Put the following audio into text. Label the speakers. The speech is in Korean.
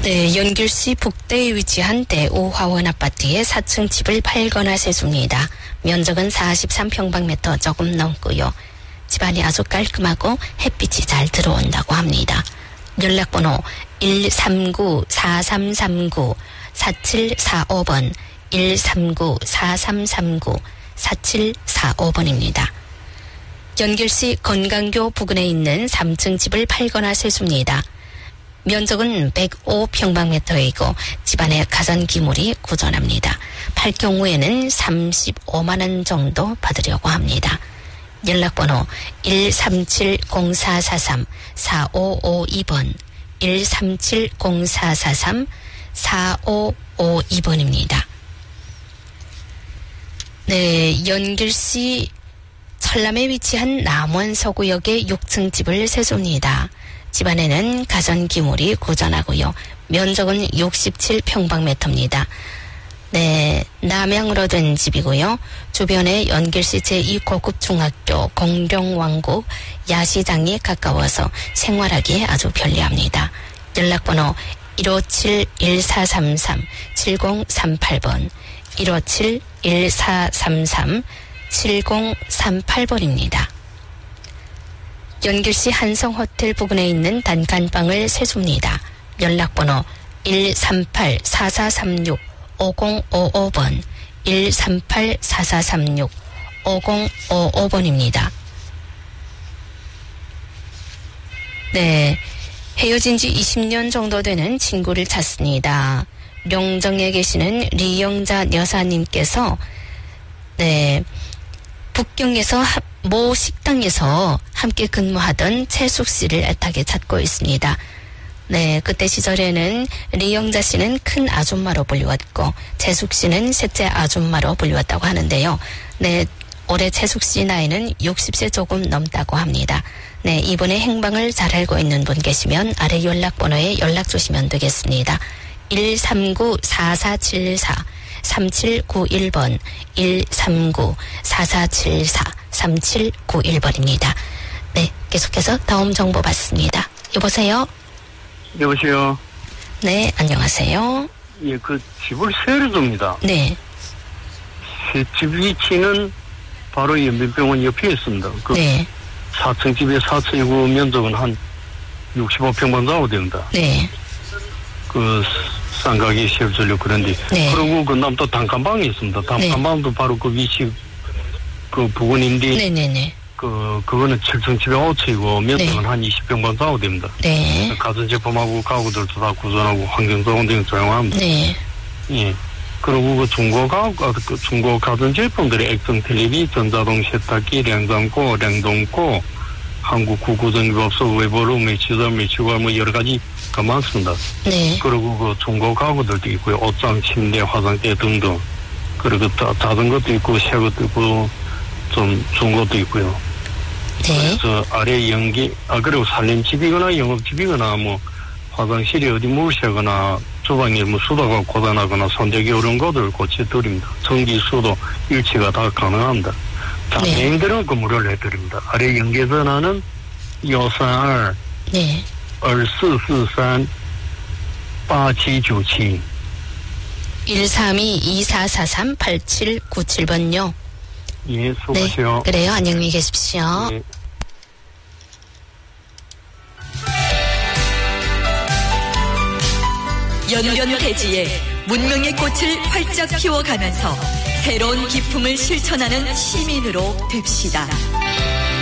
Speaker 1: 네, 연길시 북대에 위치한 대우화원 아파트의 4층 집을 팔거나 세습니다. 면적은 43평방미터 조금 넘고요. 집안이 아주 깔끔하고 햇빛이 잘 들어온다고 합니다. 연락번호 139-4339-4745번 139-4339-4745번입니다. 연길시 건강교 부근에 있는 3층 집을 팔거나 세습니다. 면적은 105평방미터이고 집안에 가전기물이 고전합니다. 팔 경우에는 35만 원 정도 받으려고 합니다. 연락번호 137-0443-4552번 137-0443-4552번입니다. 네, 연길시 철남에 위치한 남원서구역의 6층 집을 세습니다. 집안에는 가전기물이 고전하고요. 면적은 67평방미터입니다. 네, 남향으로 된 집이고요. 주변에 연길시 제2고급중학교, 공룡왕국, 야시장이 가까워서 생활하기에 아주 편리합니다. 연락번호 157-1433-7038번 157-1433-7038번입니다. 연길시 한성호텔 부근에 있는 단칸방을 세습니다. 연락번호 138-4436-5055번 138-4436-5055번입니다. 네, 헤어진 지 20년 정도 되는 친구를 찾습니다. 용정에 계시는 리영자 여사님께서 네, 북경에서 모 식당에서 함께 근무하던 최숙 씨를 애타게 찾고 있습니다. 네, 그때 시절에는 리영자 씨는 큰 아줌마로 불리웠고 최숙 씨는 셋째 아줌마로 불리웠다고 하는데요. 네, 올해 최숙 씨 나이는 60세 조금 넘다고 합니다. 네, 이번에 행방을 잘 알고 있는 분 계시면 아래 연락번호에 연락 주시면 되겠습니다. 139-4474-3791번 139-4474-3791번입니다. 네, 계속해서 다음 정보 받습니다. 여보세요?
Speaker 2: 여보세요?
Speaker 1: 네, 안녕하세요.
Speaker 2: 예, 그 집을 세를 줍니다.
Speaker 1: 네.
Speaker 2: 집 위치는 바로 연변병원 옆에 있습니다. 그
Speaker 1: 네.
Speaker 2: 4층 집의 4층이고 면적은 한 65평방 정도 됩니다.
Speaker 1: 네.
Speaker 2: 그 쌍가게 시설주려 그런데
Speaker 1: 네.
Speaker 2: 그리고 그 다음 또 단칸방이 있습니다. 단칸방도 네. 바로 그 위치 그 부근인데
Speaker 1: 네네네.
Speaker 2: 그거는 7층 집의 5층이고 면적은 네. 한 20평방 정도 됩니다.
Speaker 1: 네.
Speaker 2: 가전제품하고 가구들도 다 구전하고 환경소원 등 사용합니다.
Speaker 1: 네.
Speaker 2: 예. 그리고 그 중고 가전제품들이 액정 텔레비, 전자동 세탁기, 냉장고, 냉동고, 한국 구구전기법소, 외부로 매치점, 매치관 뭐 여러 가지 가 많습니다.
Speaker 1: 네.
Speaker 2: 그리고 그 중고 가구들도 있고요. 옷장, 침대, 화장대 등등. 그리고 다른 것도 있고, 새 것도 있고, 좀 중고도 있고요.
Speaker 1: 네.
Speaker 2: 그래서 아래 연기, 그리고 살림집이거나 영업집이거나 뭐 화장실이 어디 물새거나 주방에 뭐 수도가 고장나거나 손대기 이런 것들 고쳐드립니다. 전기, 수도, 일치가 다 가능합니다. 장애인들은 그 무료를 해드립니다. 아래 연계전화는 132
Speaker 1: 네.
Speaker 2: 2443 8797
Speaker 1: 132-2443-8797번요.
Speaker 2: 예, 수고하세요.
Speaker 1: 네, 그래요. 안녕히 계십시오.
Speaker 2: 예.
Speaker 3: 연변대지에 문명의 꽃을 활짝 피워가면서 새로운 기품을 실천하는 시민으로 됩시다.